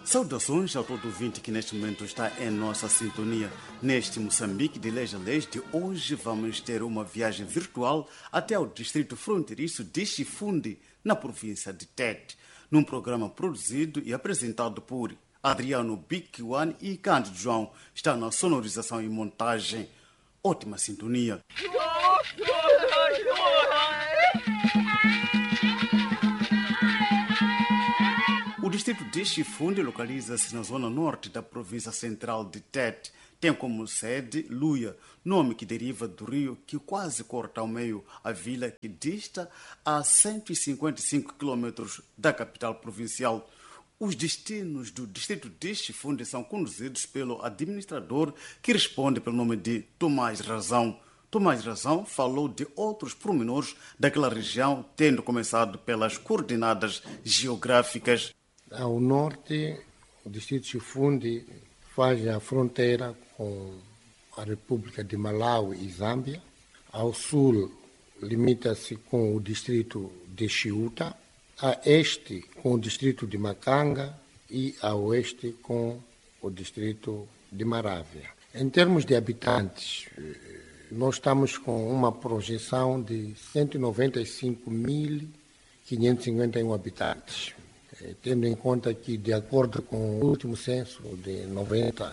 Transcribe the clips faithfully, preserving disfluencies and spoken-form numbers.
Saudações a todo ouvinte que neste momento está em nossa sintonia. Neste Moçambique de Leste a Leste, hoje vamos ter uma viagem virtual até o distrito fronteiriço de Chifunde, na província de Tete, num programa produzido e apresentado por Adriano Bikiwan e Cândido João. Está na sonorização e montagem. Ótima sintonia. O distrito de Chifunde localiza-se na zona norte da província central de Tete. Tem como sede Luia, nome que deriva do rio que quase corta ao meio a vila que dista a cento e cinquenta e cinco quilômetros da capital provincial. Os destinos do distrito de Chifunde são conduzidos pelo administrador que responde pelo nome de Tomás Razão. Tomás Razão falou de outros pormenores daquela região, tendo começado pelas coordenadas geográficas. Ao norte, o distrito de Chifunde faz a fronteira com a República de Malawi e Zâmbia. Ao sul, limita-se com o distrito de Chiuta. A este, com o distrito de Macanga. E a oeste, com o distrito de Marávia. Em termos de habitantes, nós estamos com uma projeção de cento e noventa e cinco mil quinhentos e cinquenta e um habitantes. Tendo em conta que, de acordo com o último censo de noventa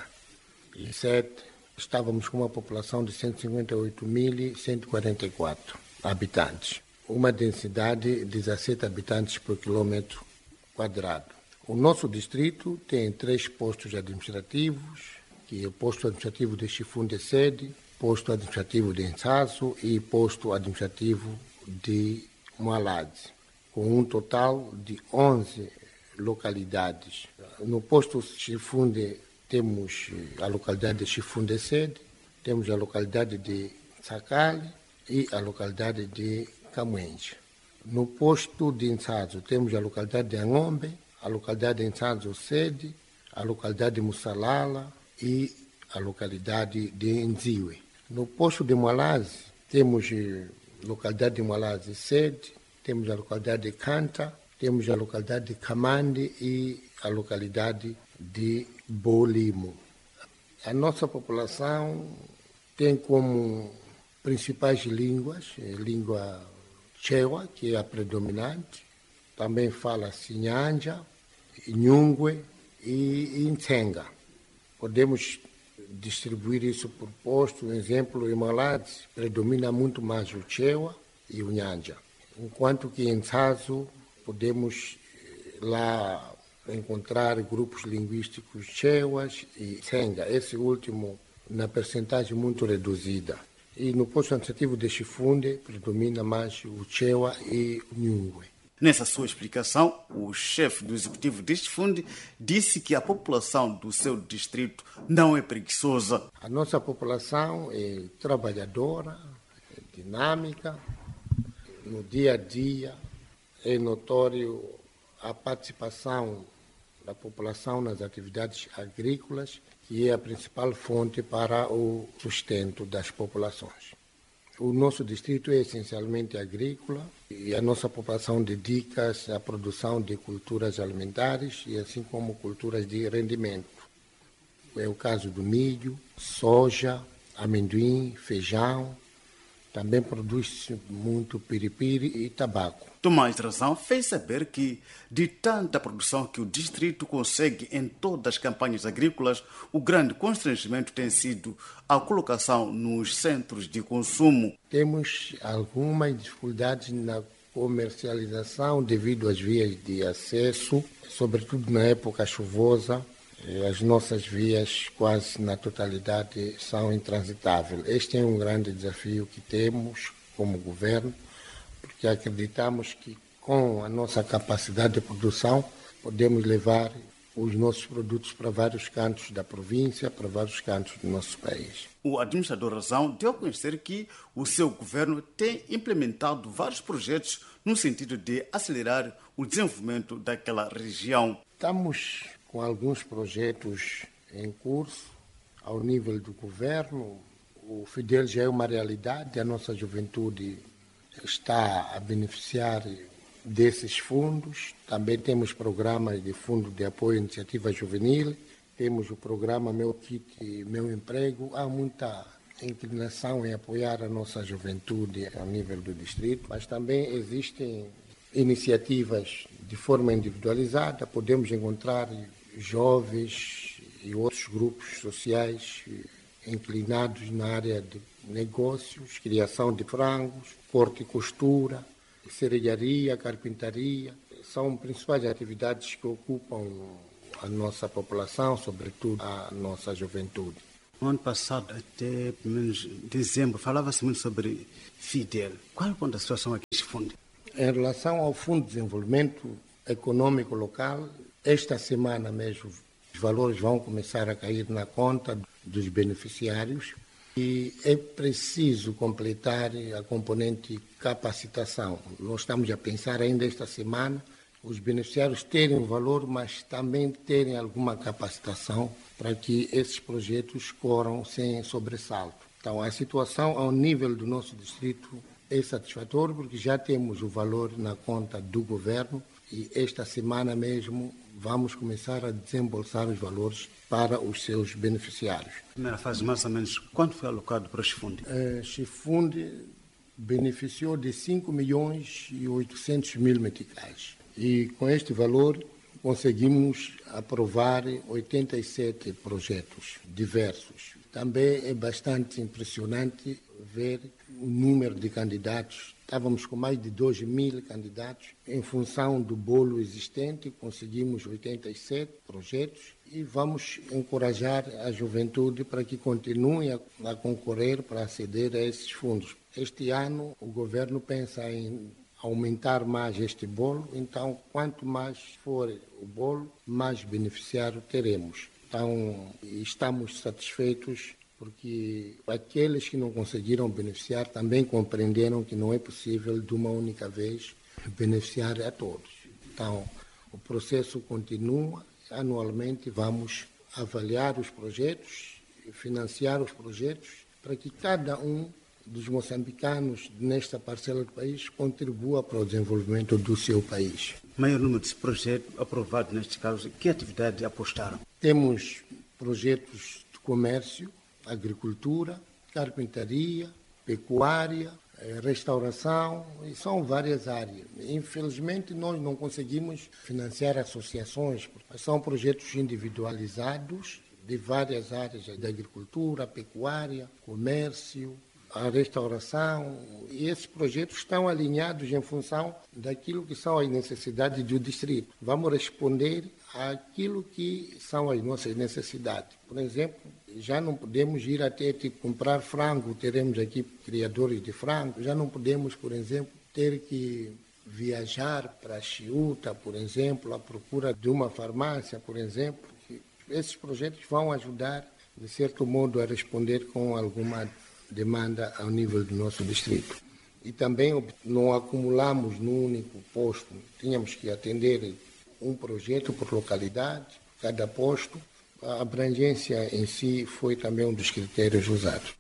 e sete, estávamos com uma população de cento e cinquenta e oito mil cento e quarenta e quatro habitantes, uma densidade de dezessete habitantes por quilômetro quadrado. O nosso distrito tem três postos administrativos, que é o posto administrativo de Chifunde Sede, posto administrativo de Ntsazo e posto administrativo de Mwaladi, com um total de onze localidades. No posto Chifunde temos a localidade de Chifunde Sede, temos a localidade de Tsakali e a localidade de Kamwenje. No posto de Ntsazo temos a localidade de Angombe, a localidade de Ntsazo Sede, a localidade de Musalala e a localidade de Nziwe. No posto de Mwaladi temos a localidade de Mwaladi Sede, temos a localidade de Canta, temos a localidade de Kamande e a localidade de Bolimo. A nossa população tem como principais línguas a língua Chewa, que é a predominante, também fala-se Nyanja, Nhungwe e Ntsenga. Podemos distribuir isso por posto. Um exemplo, em Mwaladi predomina muito mais o Chewa e o Nyanja. Enquanto que em Ntsazo podemos lá encontrar grupos linguísticos chewas e Tsenga, esse último na percentagem muito reduzida. E no posto administrativo de Chifunde predomina mais o Chewa e o Nhungwe. Nessa sua explicação, o chefe do executivo de Chifunde disse que a população do seu distrito não é preguiçosa. A nossa população é trabalhadora, é dinâmica. No dia a dia é notório a participação da população nas atividades agrícolas, que é a principal fonte para o sustento das populações. O nosso distrito é essencialmente agrícola e a nossa população dedica-se à produção de culturas alimentares e assim como culturas de rendimento. É o caso do milho, soja, amendoim, feijão. Também produz muito piripiri e tabaco. Tomás Razão fez saber que, de tanta produção que o distrito consegue em todas as campanhas agrícolas, o grande constrangimento tem sido a colocação nos centros de consumo. Temos algumas dificuldades na comercialização devido às vias de acesso, sobretudo na época chuvosa. As nossas vias, quase na totalidade, são intransitáveis. Este é um grande desafio que temos como governo, porque acreditamos que com a nossa capacidade de produção podemos levar os nossos produtos para vários cantos da província, para vários cantos do nosso país. O administrador Razão deu a conhecer que o seu governo tem implementado vários projetos no sentido de acelerar o desenvolvimento daquela região. Estamos com alguns projetos em curso ao nível do governo. O Fidel já é uma realidade, a nossa juventude está a beneficiar desses fundos. Também temos programas de fundo de apoio à iniciativa juvenil, temos o programa Meu Kit, Meu Emprego. Há muita inclinação em apoiar a nossa juventude a nível do distrito, mas também existem iniciativas de forma individualizada. Podemos encontrar jovens e outros grupos sociais inclinados na área de negócios, criação de frangos, corte e costura, serralharia, carpintaria. São principais atividades que ocupam a nossa população, sobretudo a nossa juventude. No ano passado, até pelo menos dezembro, falava-se muito sobre Fidel. Qual é a situação aqui deste fundo? Em relação ao Fundo de Desenvolvimento Econômico Local, esta semana mesmo os valores vão começar a cair na conta dos beneficiários e é preciso completar a componente capacitação. Nós estamos a pensar ainda esta semana os beneficiários terem o valor, mas também terem alguma capacitação para que esses projetos corram sem sobressalto. Então, a situação ao nível do nosso distrito é satisfatória porque já temos o valor na conta do governo e esta semana mesmo vamos começar a desembolsar os valores para os seus beneficiários. Primeira fase, mais ou menos, quanto foi alocado para este fundo? Este fundo beneficiou de cinco milhões e oitocentos mil meticais. E com este valor conseguimos aprovar oitenta e sete projetos diversos. Também é bastante impressionante ver o número de candidatos. Estávamos com mais de dois mil candidatos. Em função do bolo existente, conseguimos oitenta e sete projetos e vamos encorajar a juventude para que continue a, a concorrer para aceder a esses fundos. Este ano, o governo pensa em aumentar mais este bolo, então quanto mais for o bolo, mais beneficiário teremos. Então estamos satisfeitos porque aqueles que não conseguiram beneficiar também compreenderam que não é possível de uma única vez beneficiar a todos. Então o processo continua, anualmente vamos avaliar os projetos, financiar os projetos para que cada um dos moçambicanos nesta parcela do país contribua para o desenvolvimento do seu país. Maior número de projetos aprovados neste caso, que atividade apostaram? Temos projetos de comércio, agricultura, carpintaria, pecuária, restauração, e são várias áreas. Infelizmente nós não conseguimos financiar associações, mas são projetos individualizados de várias áreas da agricultura, pecuária, comércio, a restauração, e esses projetos estão alinhados em função daquilo que são as necessidades do distrito. Vamos responder àquilo que são as nossas necessidades. Por exemplo, já não podemos ir até tipo, comprar frango, teremos aqui criadores de frango, já não podemos, por exemplo, ter que viajar para Chiuta, por exemplo, à procura de uma farmácia, por exemplo. Esses projetos vão ajudar, de certo modo, a responder com alguma demanda ao nível do nosso distrito. E também não acumulamos num único posto, tínhamos que atender um projeto por localidade, cada posto. A abrangência em si foi também um dos critérios usados.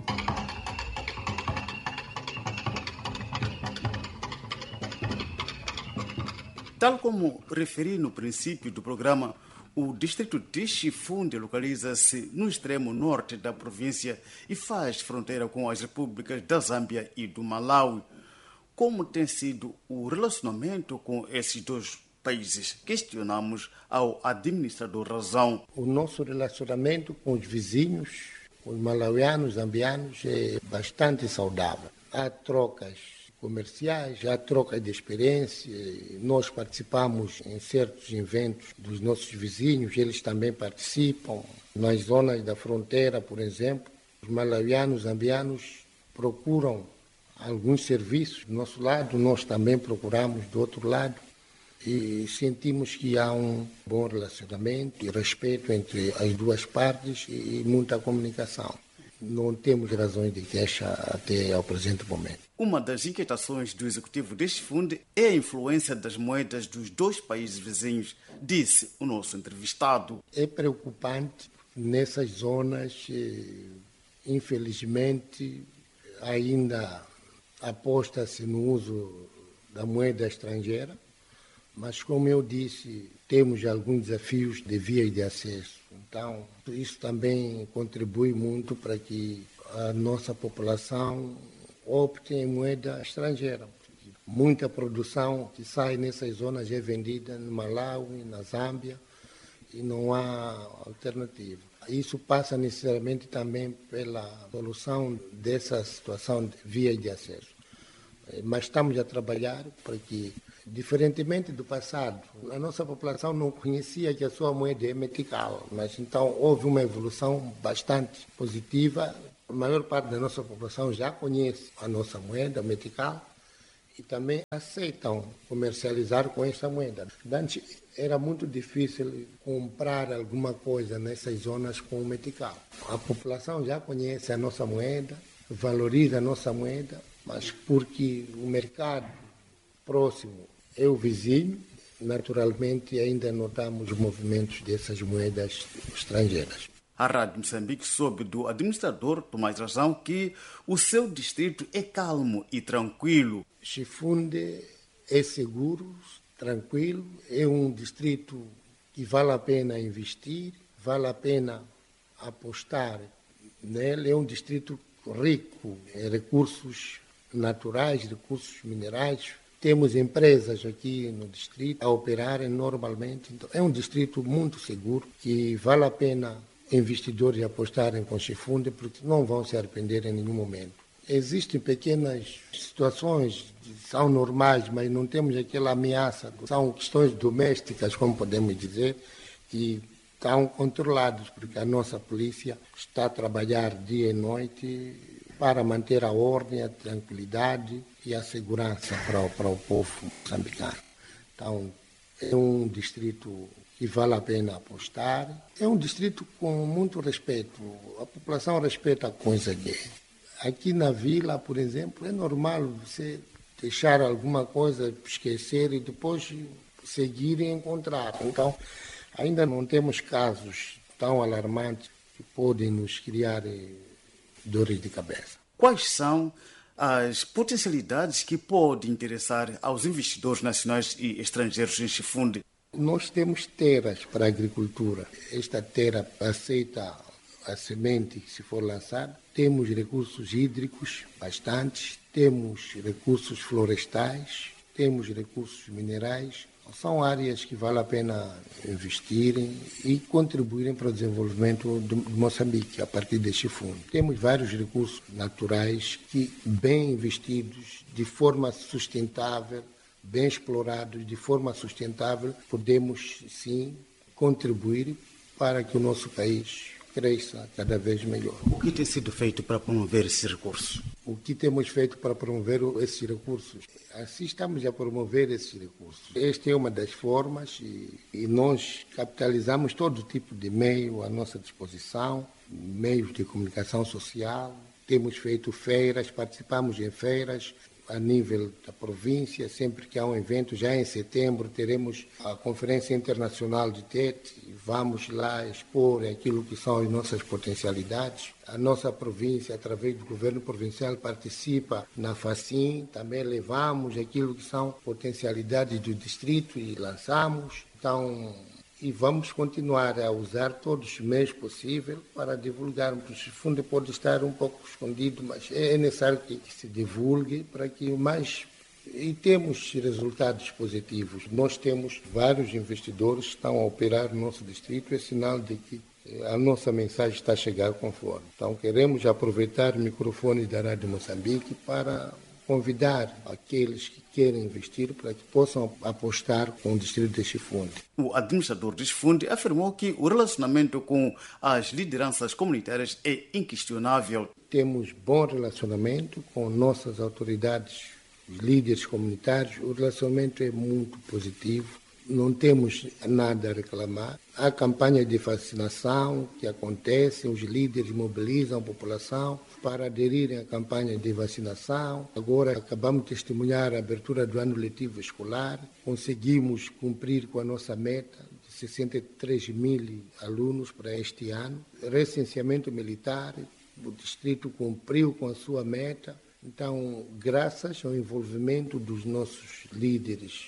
Tal como referi no princípio do programa, o distrito de Chifunde localiza-se no extremo norte da província e faz fronteira com as repúblicas da Zâmbia e do Malawi. Como tem sido o relacionamento com esses dois países? Questionamos ao administrador razão. O nosso relacionamento com os vizinhos, os malauianos, zambianos, é bastante saudável. Há trocas comerciais, há troca de experiência. Nós participamos em certos eventos dos nossos vizinhos, eles também participam. Nas zonas da fronteira, por exemplo, os malauianos, zambianos procuram alguns serviços do nosso lado, nós também procuramos do outro lado e sentimos que há um bom relacionamento e respeito entre as duas partes e muita comunicação. Não temos razões de queixa até ao presente momento. Uma das inquietações do executivo deste fundo é a influência das moedas dos dois países vizinhos, disse o nosso entrevistado. É preocupante nessas zonas, infelizmente, ainda aposta-se no uso da moeda estrangeira Mas, como eu disse, temos alguns desafios de vias de acesso. Então, isso também contribui muito para que a nossa população opte em moeda estrangeira. Muita produção que sai nessas zonas é vendida no Malawi, na Zâmbia, e não há alternativa. Isso passa necessariamente também pela solução dessa situação de vias de acesso. Mas estamos a trabalhar para que, diferentemente do passado, a nossa população não conhecia que a sua moeda é metical, mas então houve uma evolução bastante positiva. A maior parte da nossa população já conhece a nossa moeda metical e também aceitam comercializar com essa moeda. Antes era muito difícil comprar alguma coisa nessas zonas com o metical. A população já conhece a nossa moeda, valoriza a nossa moeda, mas porque o mercado próximo é o vizinho, naturalmente ainda notamos movimentos dessas moedas estrangeiras. A Rádio Moçambique soube do administrador Tomás Razão que o seu distrito é calmo e tranquilo. Chifunde é seguro, tranquilo, é um distrito que vale a pena investir, vale a pena apostar nele, é um distrito rico em recursos naturais, recursos minerais. Temos empresas aqui no distrito a operarem normalmente. Então, é um distrito muito seguro que vale a pena investidores apostarem com Chifunde porque não vão se arrepender em nenhum momento. Existem pequenas situações que são normais, mas não temos aquela ameaça. São questões domésticas, como podemos dizer, que estão controladas, porque a nossa polícia está a trabalhar dia e noite para manter a ordem, a tranquilidade e a segurança para o, para o povo moçambicano. Então, é um distrito que vale a pena apostar. É um distrito com muito respeito. A população respeita a coisa que é. Aqui na vila, por exemplo, é normal você deixar alguma coisa, esquecer e depois seguir e encontrar. Então, ainda não temos casos tão alarmantes que podem nos criar dores de cabeça. Quais são as potencialidades que podem interessar aos investidores nacionais e estrangeiros em Chifunde? Nós temos terras para a agricultura. Esta terra aceita a semente que se for lançada. Temos recursos hídricos bastantes, temos recursos florestais, temos recursos minerais. São áreas que vale a pena investirem e contribuírem para o desenvolvimento de Moçambique a partir de Chifunde. Temos vários recursos naturais que, bem investidos, de forma sustentável, bem explorados, de forma sustentável, podemos sim contribuir para que o nosso país cresça cada vez melhor. O que tem sido feito para promover esses recursos? O que temos feito para promover esses recursos? Assim estamos a promover esses recursos. Esta é uma das formas e, e nós capitalizamos todo tipo de meio à nossa disposição, meios de comunicação social. Temos feito feiras, participamos em feiras a nível da província. Sempre que há um evento, já em setembro, teremos a Conferência Internacional de T E T. Vamos lá expor aquilo que são as nossas potencialidades. A nossa província, através do governo provincial, participa na FACIM. Também levamos aquilo que são potencialidades do distrito e lançamos. Então, e vamos continuar a usar todos os meios possíveis para divulgarmos. O Chifunde pode estar um pouco escondido, mas é necessário que se divulgue para que mais... E temos resultados positivos. Nós temos vários investidores que estão a operar no nosso distrito. É sinal de que a nossa mensagem está a chegar conforme. Então, queremos aproveitar o microfone da Rádio Moçambique para convidar aqueles que querem investir para que possam apostar com o distrito de Chifunde. O administrador de Chifunde afirmou que o relacionamento com as lideranças comunitárias é inquestionável. Temos bom relacionamento com nossas autoridades, os líderes comunitários. O relacionamento é muito positivo. Não temos nada a reclamar. Há campanha de vacinação que acontecem, os líderes mobilizam a população para aderirem à campanha de vacinação. Agora acabamos de testemunhar a abertura do ano letivo escolar. Conseguimos cumprir com a nossa meta de sessenta e três mil alunos para este ano. Recenseamento militar, o distrito cumpriu com a sua meta. Então, graças ao envolvimento dos nossos líderes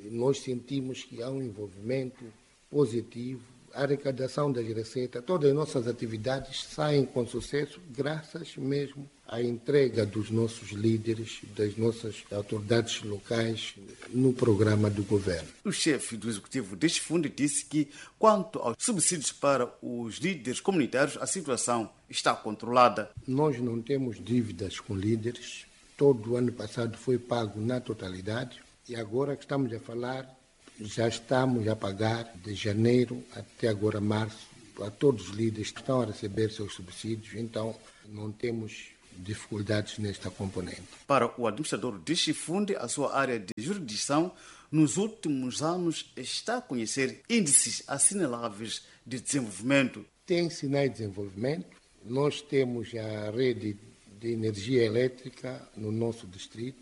nós sentimos que há um envolvimento positivo, a arrecadação das receitas, todas as nossas atividades saem com sucesso graças mesmo à entrega dos nossos líderes, das nossas autoridades locais no programa do governo. O chefe do executivo deste fundo disse que, quanto aos subsídios para os líderes comunitários, a situação está controlada. Nós não temos dívidas com líderes. Todo o ano passado foi pago na totalidade e agora que estamos a falar, já estamos a pagar de janeiro até agora março a todos os líderes que estão a receber seus subsídios, então não temos dificuldades nesta componente. Para o administrador deste fundo, a sua área de jurisdição nos últimos anos está a conhecer índices assinaláveis de desenvolvimento. Tem sinais de desenvolvimento. Nós temos a rede de energia elétrica no nosso distrito,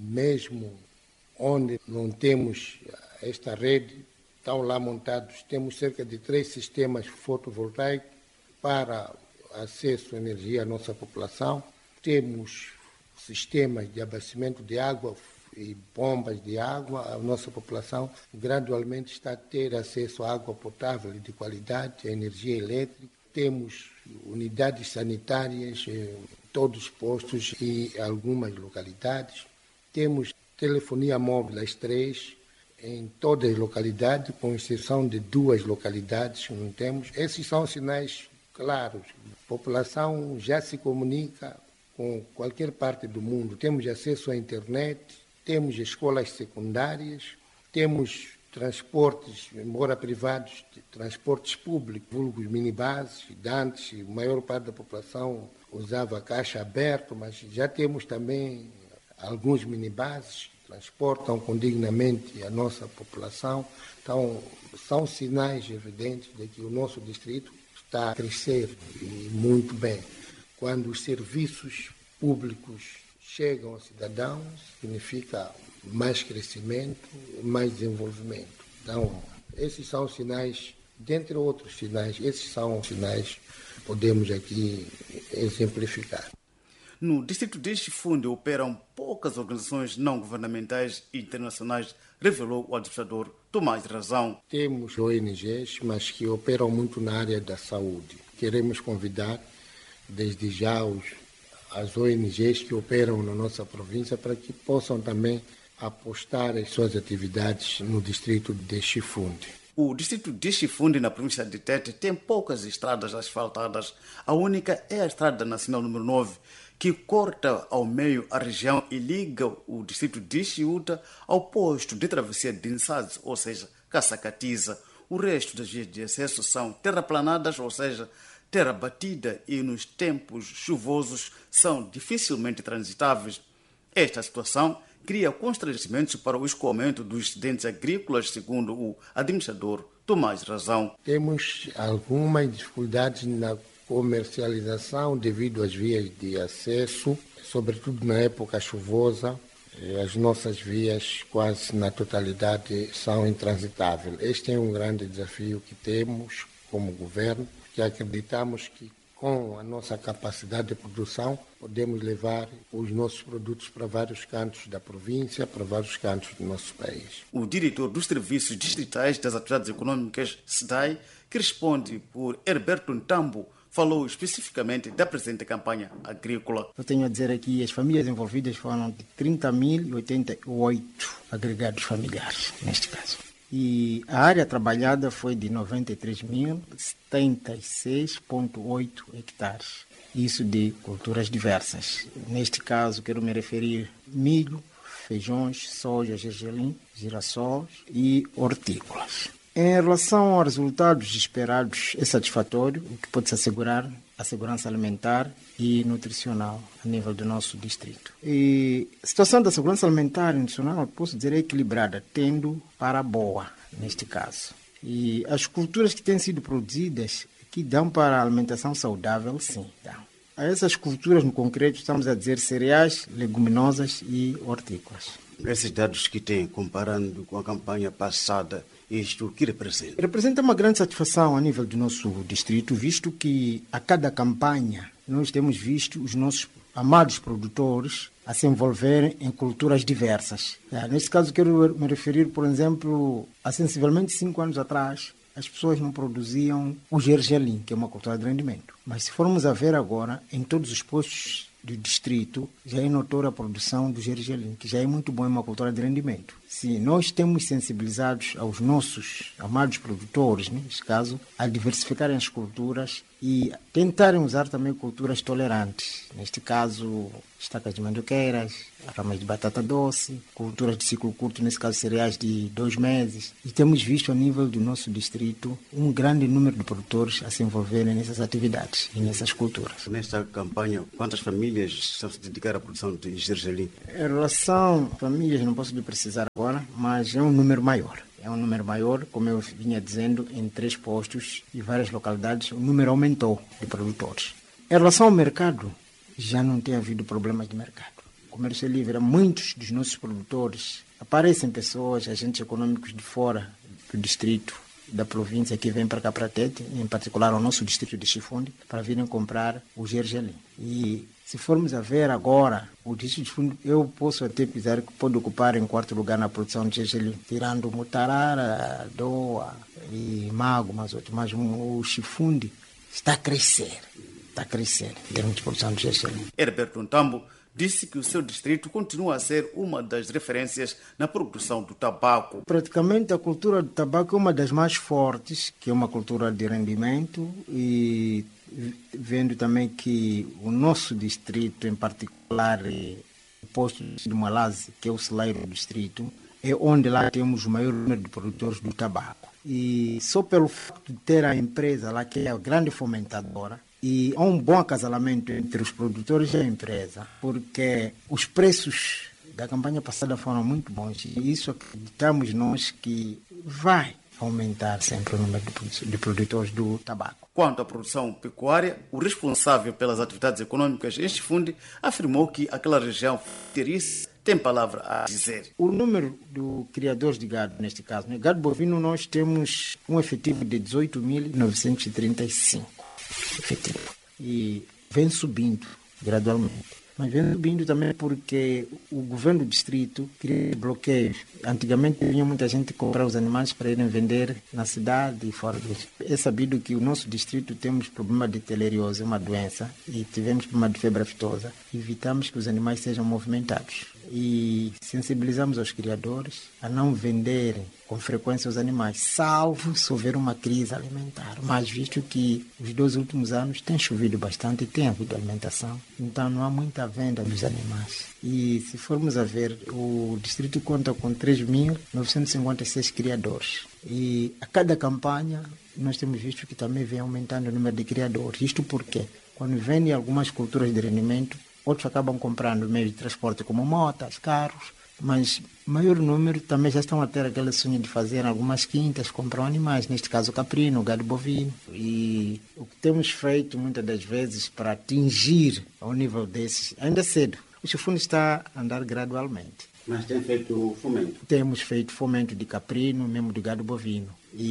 mesmo onde não temos esta rede, estão lá montados, temos cerca de três sistemas fotovoltaicos para acesso à energia à nossa população, temos sistemas de abastecimento de água e bombas de água, a nossa população gradualmente está a ter acesso à água potável e de qualidade, à energia elétrica, temos unidades sanitárias em todos os postos e algumas localidades, temos telefonia móvel às três, em todas as localidades, com exceção de duas localidades que não temos. Esses são sinais claros. A população já se comunica com qualquer parte do mundo. Temos acesso à internet, temos escolas secundárias, temos transportes, embora privados, transportes públicos, vulgos minibuses. Antes, a maior parte da população usava caixa aberta, mas já temos também alguns minibuses transportam condignamente a nossa população. Então, são sinais evidentes de que o nosso distrito está a crescer e muito bem. Quando os serviços públicos chegam aos cidadãos, significa mais crescimento, mais desenvolvimento. Então, esses são sinais, dentre outros sinais, esses são sinais que podemos aqui exemplificar. No distrito deste fundo operam poucas organizações não governamentais e internacionais, revelou o administrador Tomás Razão. Temos O N Gs, mas que operam muito na área da saúde. Queremos convidar, desde já, os, as O N Gs que operam na nossa província para que possam também apostar as suas atividades no distrito de Chifunde. O distrito de Chifunde, na província de Tete, tem poucas estradas asfaltadas. A única é a Estrada Nacional número nove, que corta ao meio a região e liga o distrito de Chiuta ao posto de travessia de Nsaz, ou seja, Caçacatiza. O resto das vias de acesso são terraplanadas, ou seja, terra batida, e nos tempos chuvosos são dificilmente transitáveis. Esta situação cria constrangimentos para o escoamento dos excedentes agrícolas, segundo o administrador Tomás Razão. Temos algumas dificuldades na comercialização devido às vias de acesso, sobretudo na época chuvosa. As nossas vias quase na totalidade são intransitáveis. Este é um grande desafio que temos como governo, que acreditamos que com a nossa capacidade de produção podemos levar os nossos produtos para vários cantos da província, para vários cantos do nosso país. O diretor dos Serviços Distritais das Atividades Econômicas, S D A I, que responde por Herberto Ntambo, falou especificamente da presente campanha agrícola. Eu tenho a dizer aqui, as famílias envolvidas foram de trinta mil e oitenta e oito agregados familiares, neste caso. E a área trabalhada foi de noventa e três mil setenta e seis vírgula oito hectares. Isso de culturas diversas. Neste caso, quero me referir milho, feijões, soja, gergelim, girassóis e hortícolas. Em relação aos resultados esperados, é satisfatório, o que pode-se assegurar a segurança alimentar e nutricional a nível do nosso distrito. E a situação da segurança alimentar e nutricional, posso dizer, é equilibrada, tendo para boa, neste caso. E as culturas que têm sido produzidas, que dão para a alimentação saudável, sim, dão. A essas culturas, no concreto, estamos a dizer cereais, leguminosas e hortícolas. Esses dados que tem, comparando com a campanha passada, isto o que representa? Representa uma grande satisfação a nível do nosso distrito, visto que a cada campanha nós temos visto os nossos amados produtores a se envolverem em culturas diversas. É, neste caso, quero me referir, por exemplo, a sensivelmente cinco anos atrás, as pessoas não produziam o gergelim, que é uma cultura de rendimento. Mas se formos a ver agora, em todos os postos do distrito, já é notória a produção do gergelim, que já é muito bom, é uma cultura de rendimento. Se nós temos sensibilizados aos nossos amados produtores, neste caso, a diversificarem as culturas e tentarem usar também culturas tolerantes. Neste caso, estacas de mandioqueiras, ramas de batata doce, culturas de ciclo curto, nesse caso cereais de dois meses. E temos visto a nível do nosso distrito um grande número de produtores a se envolverem nessas atividades e nessas culturas. Nesta campanha, quantas famílias estão a se dedicar à produção de gergelim? Em relação a famílias, não posso lhe precisar agora, mas é um número maior. É um número maior, como eu vinha dizendo, em três postos e várias localidades, o número aumentou de produtores. Em relação ao mercado, já não tem havido problemas de mercado. O comércio é livre, muitos dos nossos produtores, aparecem pessoas, agentes econômicos de fora do distrito, da província, que vêm para cá para Tete, em particular ao nosso distrito de Chifunde, para virem comprar o gergelim. E se formos a ver agora, o distrito de Chifunde, eu posso até pensar que pode ocupar em quarto lugar na produção de gergelim, tirando Mutarara, Doa e Mago, mas, outro, mas o Chifunde está a crescer, está a crescer em termos de produção de gergelim. Herberto Ntambo disse que o seu distrito continua a ser uma das referências na produção do tabaco. Praticamente a cultura do tabaco é uma das mais fortes, que é uma cultura de rendimento, e vendo também que o nosso distrito, em particular o posto de Malazi, que é o celeiro do distrito, é onde lá temos o maior número de produtores do tabaco. E só pelo facto de ter a empresa lá, que é a grande fomentadora, e há um bom acasalamento entre os produtores e a empresa, porque os preços da campanha passada foram muito bons e isso acreditamos nós que vai aumentar sempre o número de produtores do tabaco. Quanto à produção pecuária, o responsável pelas atividades econômicas em Chifunde afirmou que aquela região fronteiriça tem palavra a dizer. O número de criadores de gado, neste caso, no gado bovino, nós temos um efetivo de dezoito mil novecentos e trinta e cinco. Efetivo. E vem subindo gradualmente. Mas vem subindo também porque o governo do distrito cria bloqueios. Antigamente vinha muita gente comprar os animais para irem vender na cidade e fora do distrito. É sabido que o nosso distrito temos problema de teleriose, uma doença, e tivemos problema de febre aftosa. Evitamos que os animais sejam movimentados. E sensibilizamos os criadores a não venderem com frequência os animais, salvo se houver uma crise alimentar. Mas visto que os dois últimos anos tem chovido bastante e tem havido alimentação, então não há muita venda dos animais. E se formos a ver, o distrito conta com três mil novecentos e cinquenta e seis criadores. E a cada campanha nós temos visto que também vem aumentando o número de criadores. Isto porque quando vendem algumas culturas de rendimento, outros acabam comprando meios de transporte como motas, carros, mas o maior número também já estão a ter aquele sonho de fazer algumas quintas, compram animais, neste caso caprino, gado bovino. E o que temos feito muitas das vezes para atingir ao nível desses, ainda cedo, o Chifunde está a andar gradualmente. Mas tem feito fomento? Temos feito fomento de caprino, mesmo de gado bovino.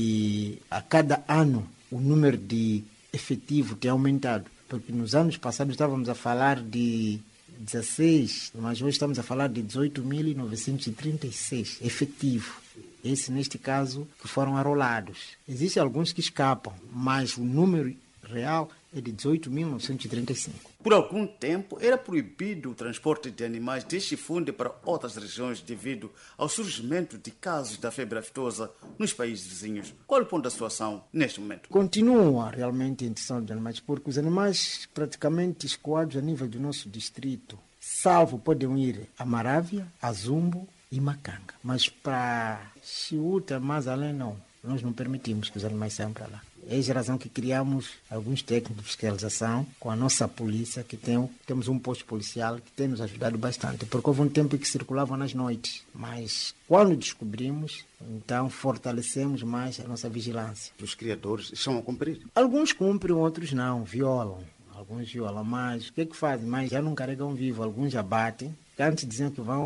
E a cada ano o número de efetivo tem aumentado. Porque nos anos passados estávamos a falar de dezesseis, mas hoje estamos a falar de dezoito mil novecentos e trinta e seis efetivo. Esse, neste caso, que foram arrolados. Existem alguns que escapam, mas o número real é de dezoito mil novecentos e trinta e cinco. Por algum tempo, era proibido o transporte de animais de Chifunde para outras regiões devido ao surgimento de casos da febre aftosa nos países vizinhos. Qual é o ponto da situação neste momento? Continua realmente a intenção de animais, porque os animais praticamente escoados a nível do nosso distrito, salvo podem ir a Marávia, a Zumbo e Macanga. Mas para Chiuta, mais além não. Nós não permitimos que os animais saiam para lá. É a razão que criamos alguns técnicos de fiscalização com a nossa polícia, que tem, temos um posto policial que tem nos ajudado bastante, porque houve um tempo que circulavam nas noites. Mas quando descobrimos, então fortalecemos mais a nossa vigilância. Os criadores estão a cumprir? Alguns cumprem, outros não, violam. Alguns violam, mas o que é que fazem? Mas já não carregam vivo, alguns já batem. Antes diziam que vão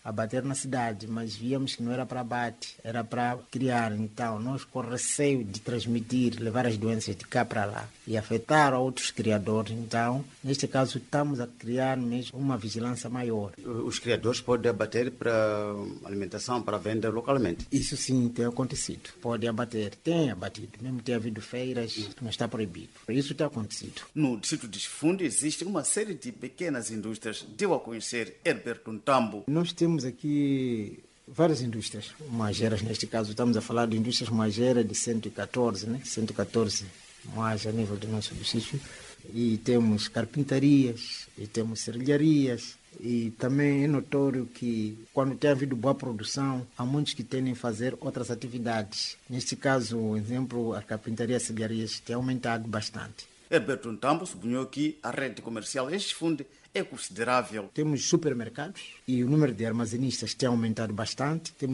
abater na cidade, mas víamos que não era para abate, era para criar. Então, nós com receio de transmitir, levar as doenças de cá para lá e afetar outros criadores. Então, neste caso, estamos a criar mesmo uma vigilância maior. Os criadores podem abater para alimentação, para venda localmente? Isso sim tem acontecido. Pode abater, tem abatido. Mesmo tem havido feiras, não está proibido. Isso tem acontecido. No distrito de Chifundi existe uma série de pequenas indústrias. Deu a conhecer Herberto Ntambo. Nós temos aqui várias indústrias moageiras. Neste caso, estamos a falar de indústrias moageiras de cento e catorze, né? cento e catorze moagens a nível do nosso distrito. E temos carpintarias, e temos serralharias. E também é notório que, quando tem havido boa produção, há muitos que tendem a fazer outras atividades. Neste caso, o exemplo, a carpintaria e as serralharias tem aumentado bastante. Herberto Ntambo sublinhou que a rede comercial em Chifundi é considerável. Temos supermercados e o número de armazenistas tem aumentado bastante. Temos